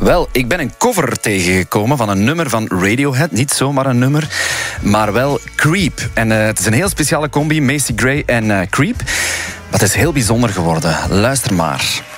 Wel, ik ben een cover tegengekomen van een nummer van Radiohead. Niet zomaar een nummer, maar wel Creep. En het is een heel speciale combi, Macy Gray en Creep. Maar het is heel bijzonder geworden. Luister maar.